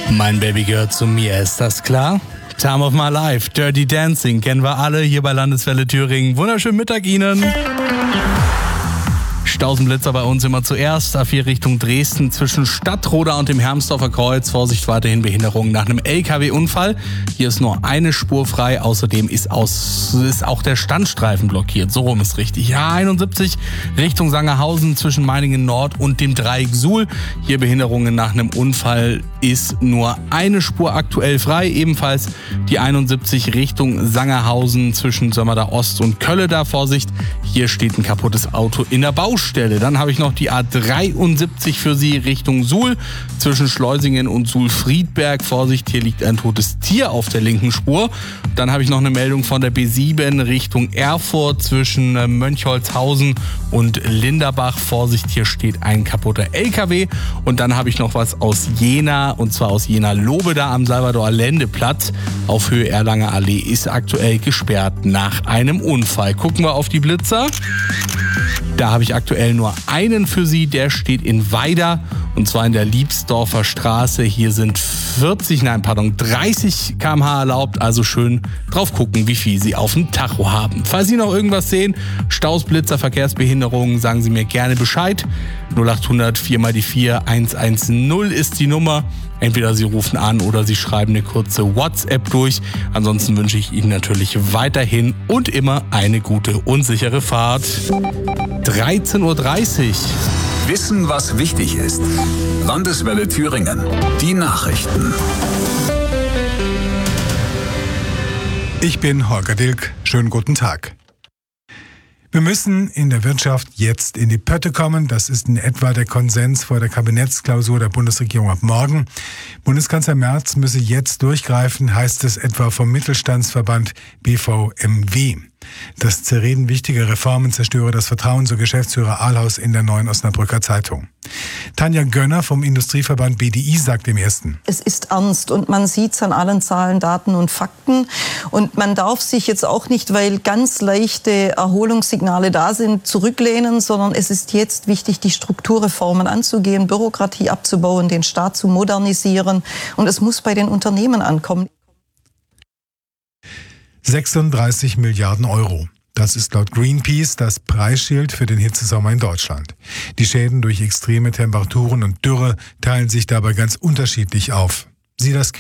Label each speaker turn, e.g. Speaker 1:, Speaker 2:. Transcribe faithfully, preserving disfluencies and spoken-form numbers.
Speaker 1: Mein Baby gehört zu mir, ist das klar? Time of my life, Dirty Dancing, kennen wir alle hier bei Landeswelle Thüringen. Wunderschönen Mittag Ihnen. Stausenblitzer bei uns immer zuerst. A vier Richtung Dresden zwischen Stadtroda und dem Hermsdorfer Kreuz. Vorsicht, weiterhin Behinderung nach einem L K W-Unfall. Hier ist nur eine Spur frei. Außerdem ist, aus, ist auch der Standstreifen blockiert. So rum ist richtig. Ja, einundsiebzig Richtung Sangerhausen zwischen Meiningen Nord und dem Dreieck Suhl. Hier Behinderungen nach einem Unfall ist nur eine Spur aktuell frei. Ebenfalls die einundsiebzig Richtung Sangerhausen zwischen Sömmerda Ost und Kölleda. Vorsicht, hier steht ein kaputtes Auto in der Baustelle. Dann habe ich noch die A dreiundsiebzig für Sie Richtung Suhl zwischen Schleusingen und Suhl-Friedberg. Vorsicht, hier liegt ein totes Tier auf der linken Spur. Dann habe ich noch eine Meldung von der B sieben Richtung Erfurt zwischen Mönchholzhausen und Linderbach. Vorsicht, hier steht ein kaputter L K W. Und dann habe ich noch was aus Jena, und zwar aus Jena-Lobeda am Salvador-Allende-Platz auf Höhe Erlanger Allee ist aktuell gesperrt nach einem Unfall. Gucken wir auf die Blitzer. Da habe ich aktuell nur einen für Sie, der steht in Weida und zwar in der Liebsdorfer Straße. Hier sind vierzig, nein, pardon, dreißig Kilometer pro Stunde erlaubt, also schön drauf gucken, wie viel Sie auf dem Tacho haben. Falls Sie noch irgendwas sehen, Staus, Blitzer, Verkehrsbehinderungen, sagen Sie mir gerne Bescheid. null achthundert vier mal die vier hundertzehn ist die Nummer. Entweder Sie rufen an oder Sie schreiben eine kurze WhatsApp durch. Ansonsten wünsche ich Ihnen natürlich weiterhin und immer eine gute und sichere Fahrt. dreizehn Uhr dreißig.
Speaker 2: Wissen, was wichtig ist. Landeswelle Thüringen. Die Nachrichten.
Speaker 3: Ich bin Holger Dilk. Schönen guten Tag. Wir müssen in der Wirtschaft jetzt in die Pötte kommen. Das ist in etwa der Konsens vor der Kabinettsklausur der Bundesregierung ab morgen. Bundeskanzler Merz müsse jetzt durchgreifen, heißt es etwa vom Mittelstandsverband B V M W. Das Zerreden wichtiger Reformen zerstöre das Vertrauen, so Geschäftsführer Ahlhaus in der Neuen Osnabrücker Zeitung. Tanja Gönner vom Industrieverband B D I sagt im Ersten:
Speaker 4: Es ist ernst und man sieht es an allen Zahlen, Daten und Fakten. Und man darf sich jetzt auch nicht, weil ganz leichte Erholungssignale da sind, zurücklehnen, sondern es ist jetzt wichtig, die Strukturreformen anzugehen, Bürokratie abzubauen, den Staat zu modernisieren. Und es muss bei den Unternehmen ankommen.
Speaker 3: sechsunddreißig Milliarden Euro. Das ist laut Greenpeace das Preisschild für den Hitzesommer in Deutschland. Die Schäden durch extreme Temperaturen und Dürre teilen sich dabei ganz unterschiedlich auf. Sie das